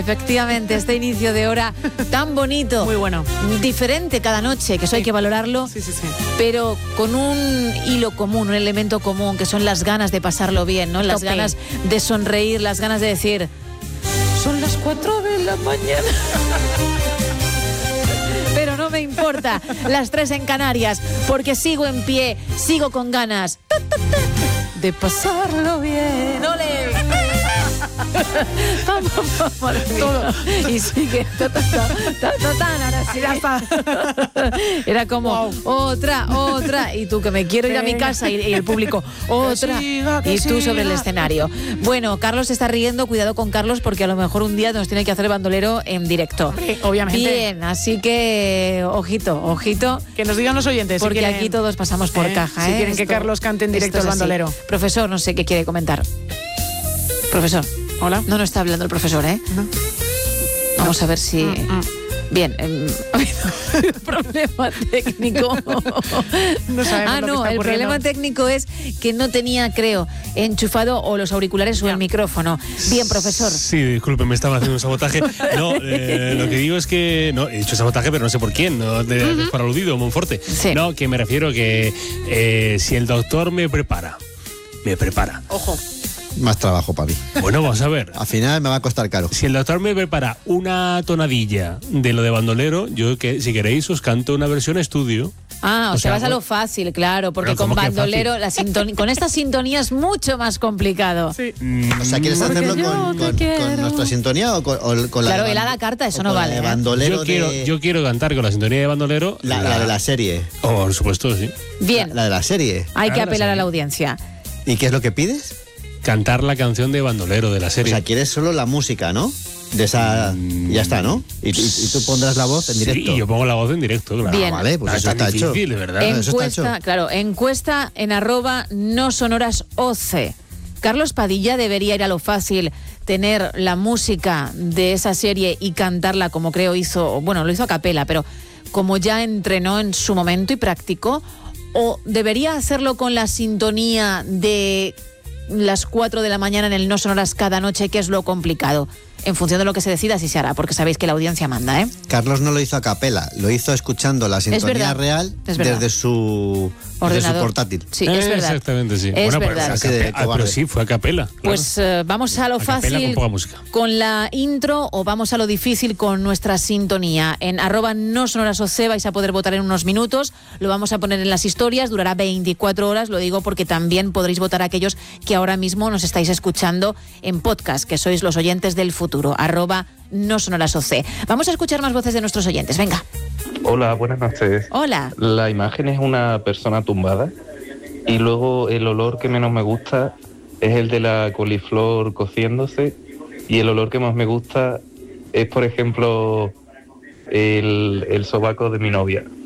Efectivamente, este inicio de hora tan bonito. Muy bueno. Diferente cada noche, que eso hay que valorarlo. Sí. Pero con un hilo común, un elemento común, que son las ganas de pasarlo bien, ¿no? Las ganas de sonreír, las ganas de decir, son las 4 de la mañana. Pero no me importa, las 3 en Canarias, porque sigo en pie, sigo con ganas de pasarlo bien. ¡Ole! Vamos, todo. Y sigue. Ahora sí. Ya está. Era como, otra. Y tú, que me quiero ir a mi casa. Y el público, otra. Y tú sobre el escenario. Bueno, Carlos se está riendo. Cuidado con Carlos, porque a lo mejor un día nos tiene que hacer el bandolero en directo. Obviamente. Bien, así que, ojito. Que nos digan los oyentes. Porque si quieren, aquí todos pasamos por caja. Si quieren que Carlos cante en directo el bandolero. Profesor, no sé qué quiere comentar. Profesor. Hola. No está hablando el profesor, ¿eh? No. Vamos a ver si... Bien, problema técnico. No sabemos lo que está el problema técnico es que no tenía, creo, enchufado o los auriculares o el micrófono. Bien, profesor. Sí, disculpe, me estaba haciendo un sabotaje. No, lo que digo es que... No, he hecho sabotaje, pero no sé por quién. No, para aludido, Monforte. Sí. No, que me refiero que si el doctor me prepara. Ojo. Más trabajo para mí. Bueno, vamos a ver. Al final me va a costar caro. Si el doctor me prepara una tonadilla de lo de bandolero, yo, que si queréis, os canto una versión estudio. O sea, vas a lo fácil, claro, porque con bandolero, con esta sintonía es mucho más complicado. Sí. O sea, ¿quieres hacerlo con nuestra sintonía o con la Claro, de él a la carta, eso no la vale. de bandolero? Yo quiero cantar con la sintonía de bandolero. La de la serie. Oh, por supuesto, sí. Bien. La de la serie. Hay que apelar a la audiencia. ¿Y qué es lo que pides? Cantar la canción de bandolero de la O serie. sea, quieres solo la música, ¿no? De esa... Ya está, ¿no? Y tú pondrás la voz en directo. Sí, yo pongo la voz en directo, claro. Bien. Vale, pues eso está hecho. Difícil, ¿verdad? Encuesta en @nosonorasoc. Carlos Padilla debería ir a lo fácil, tener la música de esa serie y cantarla como creo hizo, bueno, lo hizo a capela, pero como ya entrenó en su momento y practicó, o debería hacerlo con la sintonía de las 4 de la mañana en el No Sonoras cada noche, que es lo complicado. En función de lo que se decida, así se hará, porque sabéis que la audiencia manda, ¿eh? Carlos no lo hizo a capela, lo hizo escuchando la sintonía real desde su portátil. Sí, es verdad. Exactamente, sí. Es verdad. Pero sí, fue a capela. Claro. Pues vamos a lo fácil con la intro, o vamos a lo difícil con nuestra sintonía. En @nosonorasoc vais a poder votar en unos minutos. Lo vamos a poner en las historias, durará 24 horas, lo digo porque también podréis votar aquellos que ahora mismo nos estáis escuchando en podcast, que sois los oyentes del futuro. @nosonorasoc. Vamos a escuchar más voces de nuestros oyentes. Venga. Hola, buenas noches. Hola. La imagen es una persona tumbada y luego el olor que menos me gusta es el de la coliflor cociéndose, y el olor que más me gusta es, por ejemplo, el sobaco de mi novia.